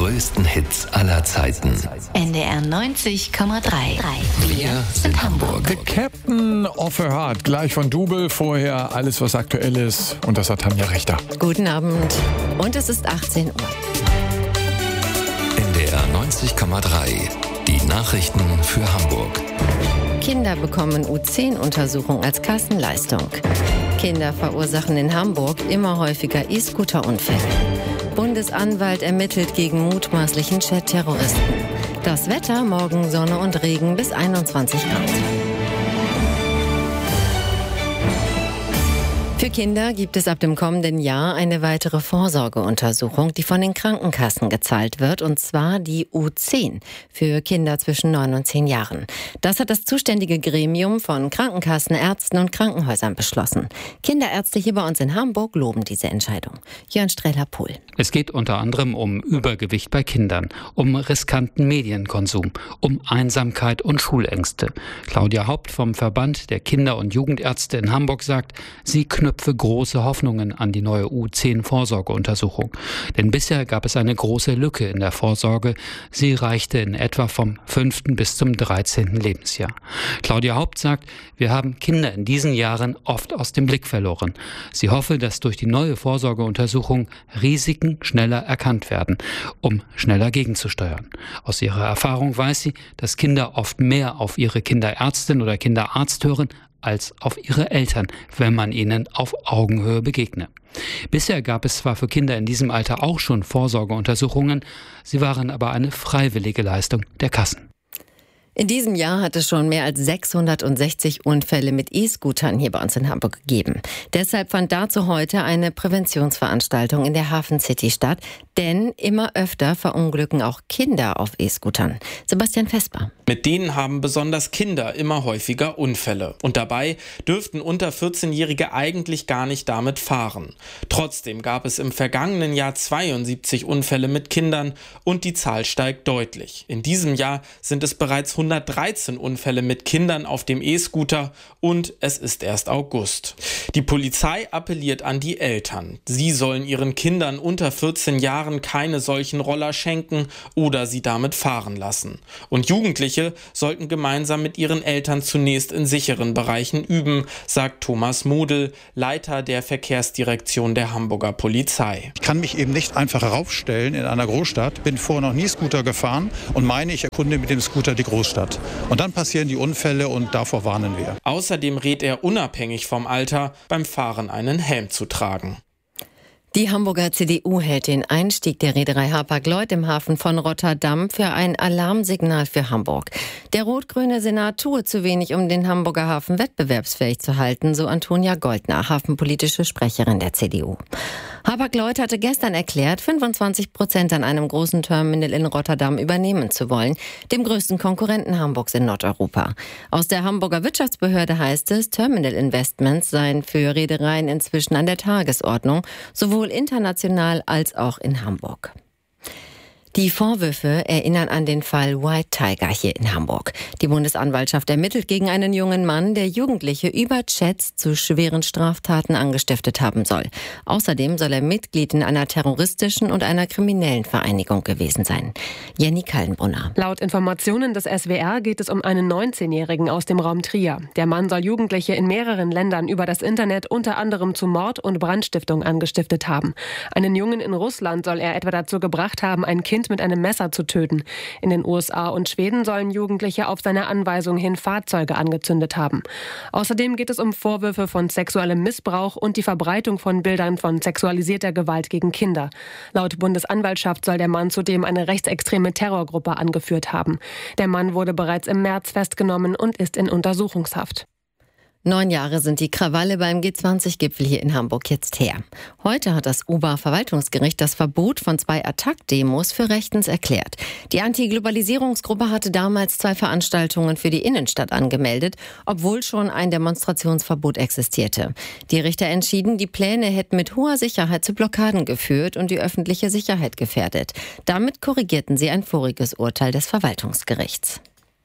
größten Hits aller Zeiten. NDR 90,3. Wir sind Hamburg. The Captain of Her Heart, gleich von Double. Vorher alles, was aktuell ist. Und das hat Tanja Rechter. Guten Abend. Und es ist 18 Uhr. NDR 90,3. Die Nachrichten für Hamburg. Kinder bekommen U10-Untersuchung als Kassenleistung. Kinder verursachen in Hamburg immer häufiger E-Scooter-Unfälle. Bundesanwalt ermittelt gegen mutmaßlichen Chat-Terroristen. Das Wetter, morgen Sonne und Regen bis 21 Grad. Für Kinder gibt es ab dem kommenden Jahr eine weitere Vorsorgeuntersuchung, die von den Krankenkassen gezahlt wird, und zwar die U10 für Kinder zwischen 9 und 10 Jahren. Das hat das zuständige Gremium von Krankenkassen, Ärzten und Krankenhäusern beschlossen. Kinderärzte hier bei uns in Hamburg loben diese Entscheidung. Jörn Strehler-Pohl. Es geht unter anderem um Übergewicht bei Kindern, um riskanten Medienkonsum, um Einsamkeit und Schulängste. Claudia Haupt vom Verband der Kinder- und Jugendärzte in Hamburg sagt, sie knüpfe große Hoffnungen an die neue U10-Vorsorgeuntersuchung. Denn bisher gab es eine große Lücke in der Vorsorge. Sie reichte in etwa vom 5. bis zum 13. Lebensjahr. Claudia Haupt sagt, wir haben Kinder in diesen Jahren oft aus dem Blick verloren. Sie hoffe, dass durch die neue Vorsorgeuntersuchung Risiken schneller erkannt werden, um schneller gegenzusteuern. Aus ihrer Erfahrung weiß sie, dass Kinder oft mehr auf ihre Kinderärztin oder Kinderarzt hören, als auf ihre Eltern, wenn man ihnen auf Augenhöhe begegne. Bisher gab es zwar für Kinder in diesem Alter auch schon Vorsorgeuntersuchungen, sie waren aber eine freiwillige Leistung der Kassen. In diesem Jahr hat es schon mehr als 660 Unfälle mit E-Scootern hier bei uns in Hamburg gegeben. Deshalb fand dazu heute eine Präventionsveranstaltung in der Hafen City statt, denn immer öfter verunglücken auch Kinder auf E-Scootern. Sebastian Vesper. Mit denen haben besonders Kinder immer häufiger Unfälle. Und dabei dürften unter 14-Jährige eigentlich gar nicht damit fahren. Trotzdem gab es im vergangenen Jahr 72 Unfälle mit Kindern und die Zahl steigt deutlich. In diesem Jahr sind es bereits 113 Unfälle mit Kindern auf dem E-Scooter und es ist erst August. Die Polizei appelliert an die Eltern. Sie sollen ihren Kindern unter 14 Jahren keine solchen Roller schenken oder sie damit fahren lassen. Und Jugendliche sollten gemeinsam mit ihren Eltern zunächst in sicheren Bereichen üben, sagt Thomas Model, Leiter der Verkehrsdirektion der Hamburger Polizei. Ich kann mich eben nicht einfach raufstellen in einer Großstadt, bin vorher noch nie Scooter gefahren und meine, ich erkunde mit dem Scooter die Großstadt. Und dann passieren die Unfälle und davor warnen wir. Außerdem rät er unabhängig vom Alter, beim Fahren einen Helm zu tragen. Die Hamburger CDU hält den Einstieg der Reederei Hapag-Lloyd im Hafen von Rotterdam für ein Alarmsignal für Hamburg. Der rot-grüne Senat tue zu wenig, um den Hamburger Hafen wettbewerbsfähig zu halten, so Antonia Goldner, hafenpolitische Sprecherin der CDU. Hapag-Lloyd hatte gestern erklärt, 25% an einem großen Terminal in Rotterdam übernehmen zu wollen, dem größten Konkurrenten Hamburgs in Nordeuropa. Aus der Hamburger Wirtschaftsbehörde heißt es, Terminal Investments seien für Reedereien inzwischen an der Tagesordnung, sowohl international als auch in Hamburg. Die Vorwürfe erinnern an den Fall White Tiger hier in Hamburg. Die Bundesanwaltschaft ermittelt gegen einen jungen Mann, der Jugendliche über Chats zu schweren Straftaten angestiftet haben soll. Außerdem soll er Mitglied in einer terroristischen und einer kriminellen Vereinigung gewesen sein. Jenny Kallenbrunner. Laut Informationen des SWR geht es um einen 19-Jährigen aus dem Raum Trier. Der Mann soll Jugendliche in mehreren Ländern über das Internet unter anderem zu Mord und Brandstiftung angestiftet haben. Einen Jungen in Russland soll er etwa dazu gebracht haben, ein Kind mit einem Messer zu töten. In den USA und Schweden sollen Jugendliche auf seine Anweisung hin Fahrzeuge angezündet haben. Außerdem geht es um Vorwürfe von sexuellem Missbrauch und die Verbreitung von Bildern von sexualisierter Gewalt gegen Kinder. Laut Bundesanwaltschaft soll der Mann zudem eine rechtsextreme Terrorgruppe angeführt haben. Der Mann wurde bereits im März festgenommen und ist in Untersuchungshaft. 9 Jahre sind die Krawalle beim G20-Gipfel hier in Hamburg jetzt her. Heute hat das Oberverwaltungsgericht das Verbot von 2 Attac-Demos für rechtens erklärt. Die Anti-Globalisierungsgruppe hatte damals 2 Veranstaltungen für die Innenstadt angemeldet, obwohl schon ein Demonstrationsverbot existierte. Die Richter entschieden, die Pläne hätten mit hoher Sicherheit zu Blockaden geführt und die öffentliche Sicherheit gefährdet. Damit korrigierten sie ein voriges Urteil des Verwaltungsgerichts.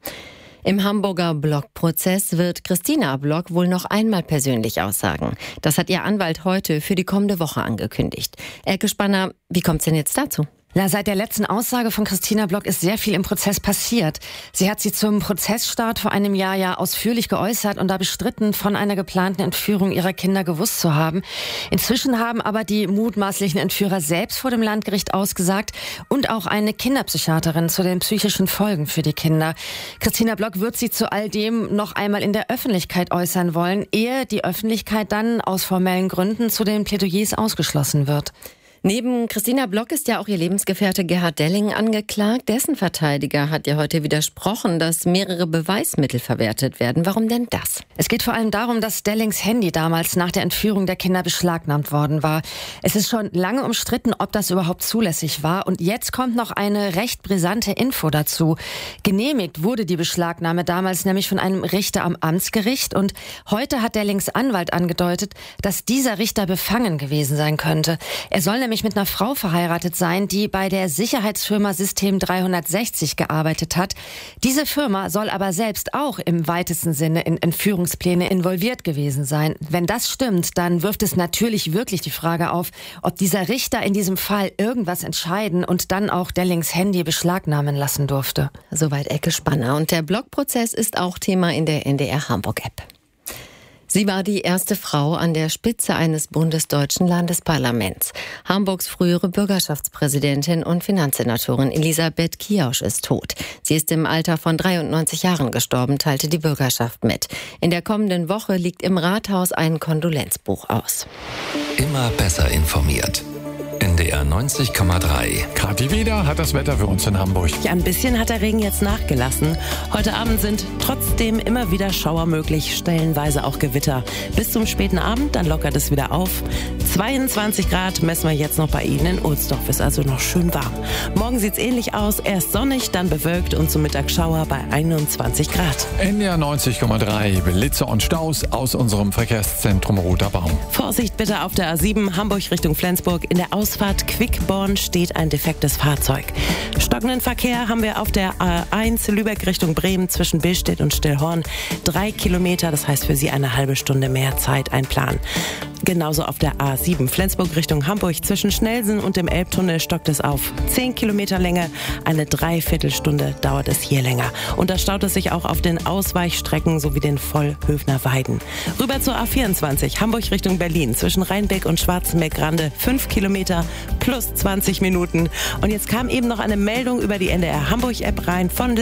Im Hamburger Block-Prozess wird Christina Block wohl noch einmal persönlich aussagen. Das hat ihr Anwalt heute für die kommende Woche angekündigt. Elke Spanner, wie kommt es denn jetzt dazu? Na, seit der letzten Aussage von Christina Block ist sehr viel im Prozess passiert. Sie hat sich zum Prozessstart vor einem Jahr ja ausführlich geäußert und da bestritten, von einer geplanten Entführung ihrer Kinder gewusst zu haben. Inzwischen haben aber die mutmaßlichen Entführer selbst vor dem Landgericht ausgesagt und auch eine Kinderpsychiaterin zu den psychischen Folgen für die Kinder. Christina Block wird sich zu all dem noch einmal in der Öffentlichkeit äußern wollen, ehe die Öffentlichkeit dann aus formellen Gründen zu den Plädoyers ausgeschlossen wird. Neben Christina Block ist ja auch ihr Lebensgefährte Gerhard Delling angeklagt. Dessen Verteidiger hat ja heute widersprochen, dass mehrere Beweismittel verwertet werden. Warum denn das? Es geht vor allem darum, dass Dellings Handy damals nach der Entführung der Kinder beschlagnahmt worden war. Es ist schon lange umstritten, ob das überhaupt zulässig war. Und jetzt kommt noch eine recht brisante Info dazu. Genehmigt wurde die Beschlagnahme damals nämlich von einem Richter am Amtsgericht. Und heute hat Dellings Anwalt angedeutet, dass dieser Richter befangen gewesen sein könnte. Er soll nämlich mit einer Frau verheiratet sein, die bei der Sicherheitsfirma System 360 gearbeitet hat. Diese Firma soll aber selbst auch im weitesten Sinne in Entführungspläne involviert gewesen sein. Wenn das stimmt, dann wirft es natürlich wirklich die Frage auf, ob dieser Richter in diesem Fall irgendwas entscheiden und dann auch Dellings Handy beschlagnahmen lassen durfte. Soweit Ecke Spanner. Und der Blockprozess ist auch Thema in der NDR Hamburg-App. Sie war die erste Frau an der Spitze eines bundesdeutschen Landesparlaments. Hamburgs frühere Bürgerschaftspräsidentin und Finanzsenatorin Elisabeth Kiosch ist tot. Sie ist im Alter von 93 Jahren gestorben, teilte die Bürgerschaft mit. In der kommenden Woche liegt im Rathaus ein Kondolenzbuch aus. Immer besser informiert. NDR 90,3. Kathi Weder hat das Wetter für uns in Hamburg. Ja, ein bisschen hat der Regen jetzt nachgelassen. Heute Abend sind trotzdem immer wieder Schauer möglich, stellenweise auch Gewitter. Bis zum späten Abend, dann lockert es wieder auf. 22 Grad messen wir jetzt noch bei Ihnen in Ohlsdorf, ist also noch schön warm. Morgen sieht's ähnlich aus, erst sonnig, dann bewölkt und zum Mittag Schauer bei 21 Grad. NDR 90,3. Blitze und Staus aus unserem Verkehrszentrum Roter Baum. Vorsicht bitte auf der A7 Hamburg Richtung Flensburg. In der Ausfahrt Quickborn steht ein defektes Fahrzeug. Stockenden Verkehr haben wir auf der A1 Lübeck Richtung Bremen zwischen Billstedt und Stillhorn. 3 Kilometer, das heißt für Sie eine halbe Stunde mehr Zeit einplanen. Genauso auf der A7 Flensburg Richtung Hamburg zwischen Schnellsen und dem Elbtunnel stockt es auf 10 Kilometer Länge. Eine Dreiviertelstunde dauert es hier länger. Und da staut es sich auch auf den Ausweichstrecken sowie den Vollhöfner Weiden. Rüber zur A24 Hamburg Richtung Berlin zwischen Rheinbeck und Schwarzenberg-Grande 5 Kilometer plus 20 Minuten. Und jetzt kam eben noch eine Meldung über die NDR Hamburg App rein von